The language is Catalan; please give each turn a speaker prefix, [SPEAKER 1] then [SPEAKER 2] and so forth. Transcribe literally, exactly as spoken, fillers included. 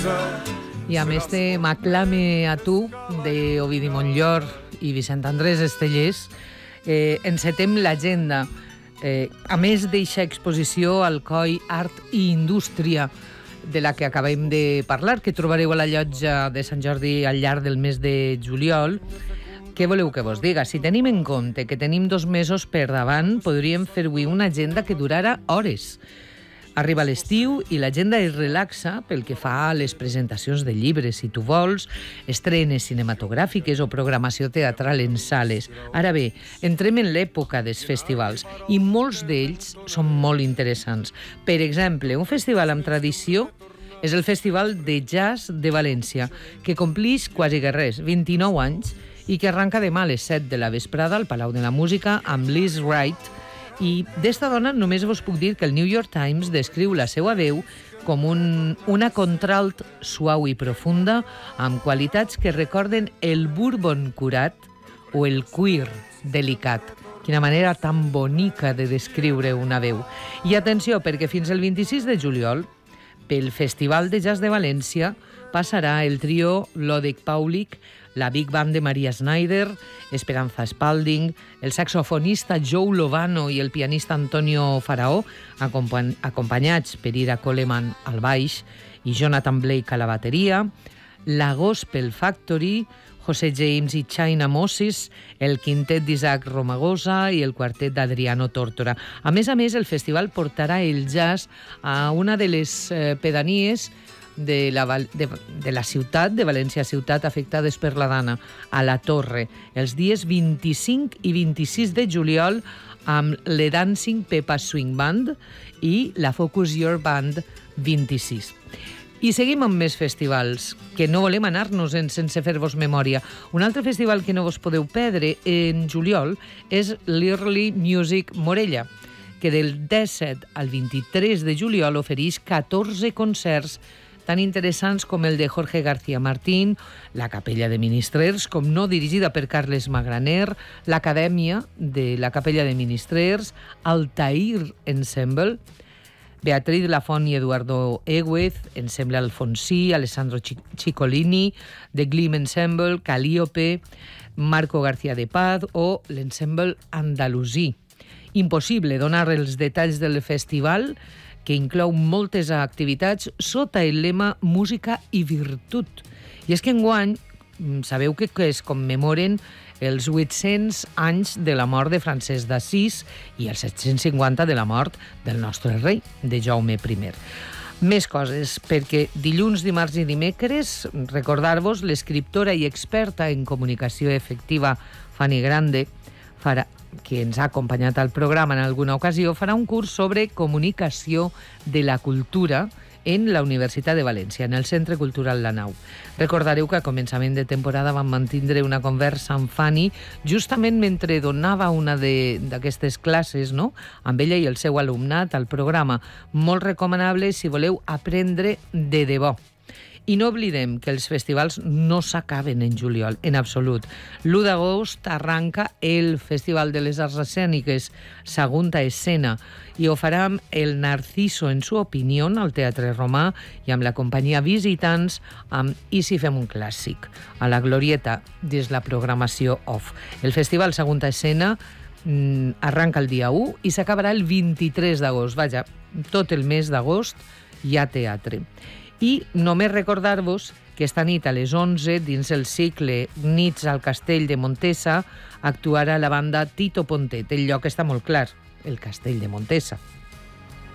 [SPEAKER 1] I a més de M'aclame a tu, d'Ovidi Montllor i Vicent Andrés Estellers, eh, encetem l'agenda. Eh, a més d'eixa exposició al Coi Art i Indústria, de la que acabem de parlar, que trobareu a la llotja de Sant Jordi al llarg del mes de juliol, què voleu que vos diga? Si tenim en compte que tenim dos mesos per davant, podríem fer avui una agenda que durara hores. Arriba l'estiu i l'agenda es relaxa pel que fa a les presentacions de llibres, si tu vols, estrenes cinematogràfiques o programació teatral en sales. Ara bé, entrem en l'època dels festivals i molts d'ells són molt interessants. Per exemple, un festival amb tradició és el Festival de Jazz de València, que complix quasi que res, vint-i-nou anys, i que arranca demà a les set de la vesprada al Palau de la Música amb Liz Wright. I d'esta dona només vos puc dir que el New York Times descriu la seva veu com un, una contralt suau i profunda amb qualitats que recorden el bourbon curat o el cuir delicat. Quina manera tan bonica de descriure una veu. I atenció, perquè fins el vint-i-sis de juliol, pel Festival de Jazz de València, passarà el trio Lodek Paulik, la Big Band de Maria Snyder, Esperanza Spalding, el saxofonista Joe Lovano i el pianista Antonio Faraó, acompany acompanyats per Ira Coleman al baix i Jonathan Blake a la bateria, la Gospel Factory, José James i China Moses, el quintet d'Isaac Romagosa i el quartet d'Adriano Tórtora. A més a més, el festival portarà el jazz a una de les eh, pedanies de la, de, de la ciutat, de València ciutat, afectades per la Dana, a la Torre, els dies vint-i-cinc i vint-i-sis de juliol amb le Dancing Pepa Swing Band i la Focus Your Band vint-i-sis. I seguim amb més festivals, que no volem anar-nos-en sense fer-vos memòria. Un altre festival que no vos podeu perdre en juliol és l'Early Music Morella, que del disset al vint-i-tres de juliol ofereix catorze concerts tan interessants com el de Jorge García Martín, la Capella de Ministrers, com no dirigida per Carles Magraner, l'Acadèmia de la Capella de Ministrers, Altair Ensemble, Beatriz Lafont i Eduardo Egüez, Ensemble Alfonsí, Alessandro Ciccolini, The Gleam Ensemble, Calíope, Marco García de Paz o l'Ensemble Andalusí. Impossible donar els detalls del festival, que inclou moltes activitats sota el lema Música i Virtut. I és que enguany sabeu que, que es commemoren els vuit-cents anys de la mort de Francesc d'Assís i els set-cents cinquanta de la mort del nostre rei, de Jaume primer. Més coses, perquè dilluns, dimarts i dimecres, recordar-vos, l'escriptora i experta en comunicació efectiva Fanny Grande, farà, que ens ha acompanyat al programa en alguna ocasió, farà un curs sobre comunicació de la cultura en la Universitat de València, en el Centre Cultural La Nau. Recordareu que a començament de temporada vam mantindre una conversa amb Fanny justament mentre donava una d'aquestes classes, no?, amb ella i el seu alumnat al programa. Molt recomanable si voleu aprendre de debò. I no oblidem que els festivals no s'acaben en juliol, en absolut. l'u d'agost arranca el Festival de les Arts Escèniques, Segunda Escena, i ho farà amb el Narciso en su opinió al Teatre Romà i amb la companyia Visitants amb I si fem un clàssic, a la Glorieta, dins la programació off. El Festival Segunda Escena mm, arranca el dia u i s'acabarà el vint-i-tres d'agost. Vaja, tot el mes d'agost hi ha teatre. I només recordar-vos que esta nit a les onze, dins el cicle Nits al Castell de Montesa, actuarà la banda Tito Pontet. El lloc està molt clar, el Castell de Montesa.